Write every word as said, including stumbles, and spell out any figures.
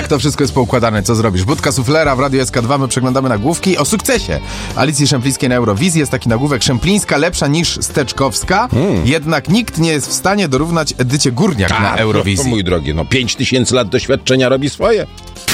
to wszystko jest poukładane, co zrobisz? Budka suflera w Radiu S K dwa, my przeglądamy nagłówki o sukcesie Alicji Szemplińskiej na Eurowizji. Jest taki nagłówek: Szemplińska lepsza niż Steczkowska, hmm. jednak nikt nie jest w stanie dorównać Edycie Górniak Ta, na Eurowizji. No, mój drogi, no pięć tysięcy lat doświadczenia robi swoje.